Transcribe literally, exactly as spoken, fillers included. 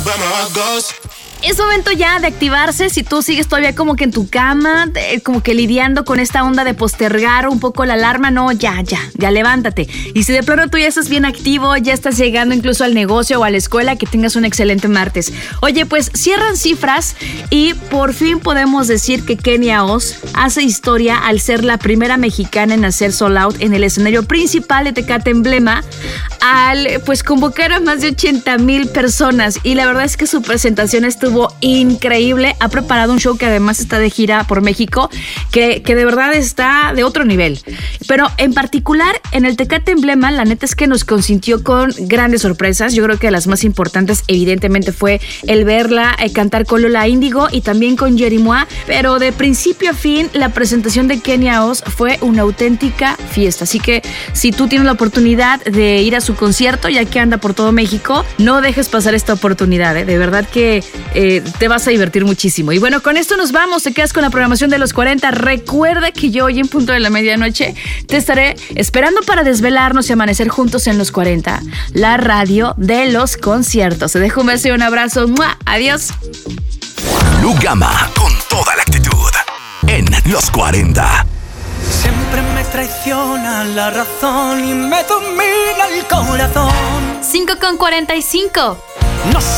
Es momento ya de activarse. Si tú sigues todavía como que en tu cama, eh, como que lidiando con esta onda de postergar un poco la alarma, no, ya, ya, ya levántate. Y si de plano tú ya estás bien activo, ya estás llegando incluso al negocio o a la escuela, que tengas un excelente martes. Oye, pues cierran cifras y por fin podemos decir que Kenia Oz hace historia al ser la primera mexicana en hacer sold out en el escenario principal de Tecate Emblema, al pues convocar a más de ochenta mil personas. Y la verdad es que su presentación estuvo increíble. Ha preparado un show que además está de gira por México, que, que de verdad está de otro nivel. Pero en particular en el Tecate Emblema, la neta es que nos consintió con grandes sorpresas. Yo creo que las más importantes evidentemente fue el verla eh, cantar con Lola Índigo y también con Jerimois, pero de principio a fin la presentación de Kenia Oz fue una auténtica fiesta. Así que si tú tienes la oportunidad de ir a su concierto, ya que anda por todo México, no dejes pasar esta oportunidad, ¿eh? De verdad que eh, te vas a divertir muchísimo. Y bueno, con esto nos vamos. Te quedas con la programación de los cuarenta. Recuerda que yo hoy en punto de la medianoche te estaré esperando para desvelarnos y amanecer juntos en los cuarenta, la radio de los conciertos. Te dejo un beso y un abrazo. ¡Mua! Adiós. Lu Gama, con toda la actitud en los cuarenta. Siempre me traiciona la razón y me domina el corazón. cinco con cuarenta y cinco. No